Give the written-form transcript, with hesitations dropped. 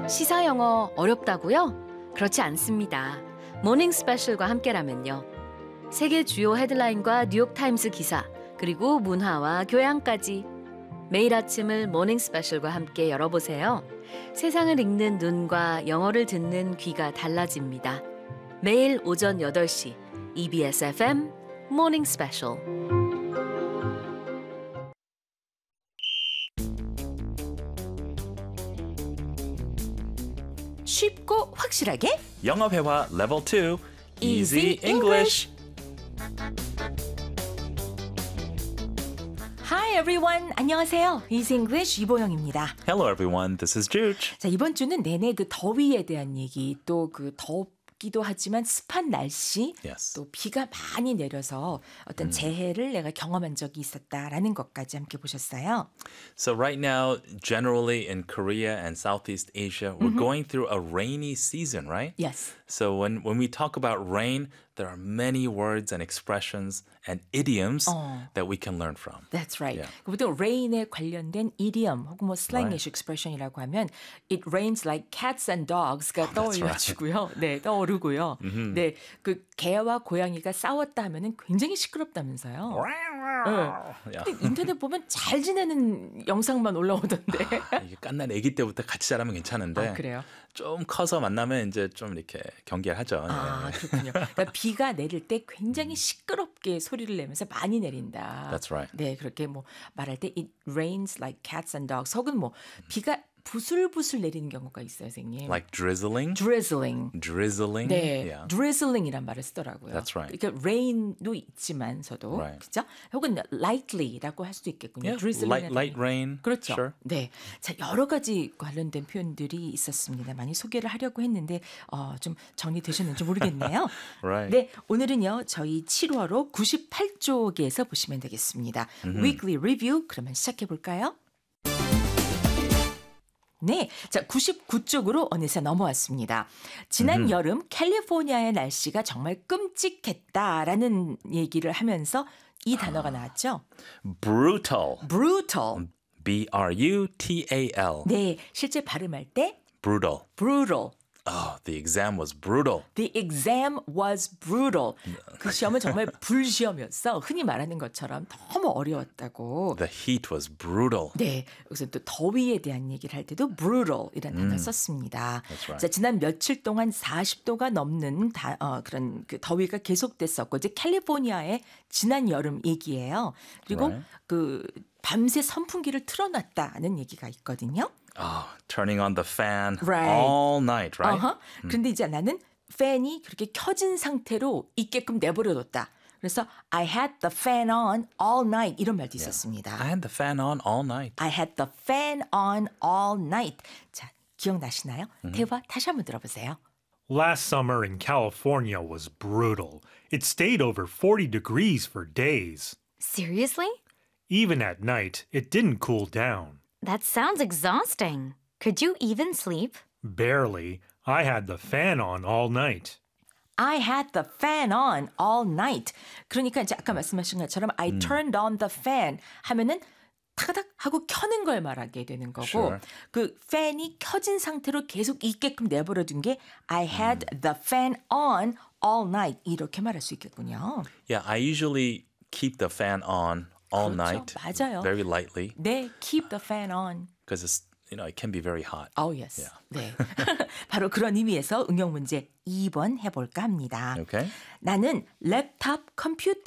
시사 영어 어렵다고요? 그렇지 않습니다. 모닝 스페셜과 함께라면요. 세계 주요 헤드라인과 뉴욕타임스 기사, 그리고 문화와 교양까지 매일 아침을 모닝 스페셜과 함께 열어보세요. 세상을 읽는 눈과 영어를 듣는 귀가 달라집니다. 매일 오전 8시 EBS FM 모닝 스페셜. 쉽고 확실하게 영어 회화 level 2 Easy English. Hi everyone. 안녕하세요. Easy English 이보영입니다. Hello everyone, this is Juge. 자, 이번 주는 내내 그 더위에 대한 얘기, 또 그 덥기도 하지만 습한 날씨, Yes. 또 비가 많이 내려서 어떤 재해를 내가 경험한 적이 있었다라는 것까지 함께 보셨어요. So right now, generally in Korea and Southeast Asia, we're going through a rainy season, right? Yes. So when we talk about rain, there are many words and expressions and idioms that we can learn from. That's right. Yeah. 보통 rain에 관련된 idiom 혹은 뭐 slangish Right. expression이라고 하면 it rains like cats and dogs가 떠올려지고요. 네, 떠오르고요. 네, 그 개와 고양이가 싸웠다 하면은 굉장히 시끄럽다면서요. Yeah. 근데 인터넷 보면 잘 지내는 영상만 올라오던데. 이게 깐난 아기 때부터 같이 자라면 괜찮은데 아, 그래요? 좀 커서 만나면 이제 좀 이렇게 경계하죠. 아, 그렇군요. 그러니까 비가 내릴 때 굉장히 시끄럽게 소리를 내면서 많이 내린다. That's right. 네, 그렇게 뭐 말할 때 it rains like cats and dogs. 혹은 뭐 비가 부슬부슬 내리는 경우가 있어요, 선생님. Like drizzling. drizzling. Drizzling. 네, Yeah. drizzling이란 말을 쓰더라고요. That's right. 그러니까 rain도 있지만서도, Right. 그렇죠? 혹은 lightly라고 할 수도 있겠군요. Yeah. drizzling. Light rain. 그렇죠. Sure. 네, 자 여러 가지 관련된 표현들이 있었습니다. 많이 소개를 하려고 했는데 좀 정리되셨는지 모르겠네요. Right. 네, 오늘은요 저희 7월호 98쪽에서 보시면 되겠습니다. Weekly Review. 그러면 시작해 볼까요? 네, 자 99쪽으로 어느새 넘어왔습니다. 지난 여름 캘리포니아의 날씨가 정말 끔찍했다라는 얘기를 하면서 이 단어가 나왔죠. Brutal. brutal. B-R-U-T-A-L. 네, 실제 발음할 때 Brutal. brutal. Oh, the exam was brutal. The exam was brutal. 그 시험은 정말 불시험이었어. 흔히 말하는 것처럼 너무 어려웠다고. The heat was brutal. 네, 여기서 또 더위에 대한 얘기를 할 때도 brutal이라는 단어를 썼습니다. That's right. 자, 지난 며칠 동안 40도가 넘는 그런 그 더위가 계속됐었고, 이제 캘리포니아의 지난 여름 얘기예요. 그리고 Right. 그 밤새 선풍기를 틀어놨다는 얘기가 있거든요. Oh, turning on the fan Right. all night, right? 그런데 이제 나는 팬이 그렇게 켜진 상태로 있게끔 내버려뒀다. 그래서 I had the fan on all night 이런 말도 있었습니다. I had the fan on all night. I had the fan on all night. 자, 기억나시나요? 대화 다시 한번 들어보세요. Last summer in California was brutal. It stayed over 40 degrees for days. Seriously? Even at night, it didn't cool down. That sounds exhausting. Could you even sleep? Barely. I had the fan on all night. I had the fan on all night. 그러니까 이제 아까 말씀하신 것처럼 I turned on the fan 하면은 타닥 하고 켜는 걸 말하게 되는 거고 Sure. 그 팬이 켜진 상태로 계속 있게끔 내버려둔 게 I had the fan on all night 이렇게 말할 수 있겠군요. Yeah, I usually keep the fan on all 그렇죠. night. 맞아요. Very lightly 네, keep the fan on. because it's, it can be very hot. Oh yes. Yeah. 네. 바로 그런 의미에서 응용 문제 2번 해볼까 합니다. Okay. 나는 랩탑 컴퓨터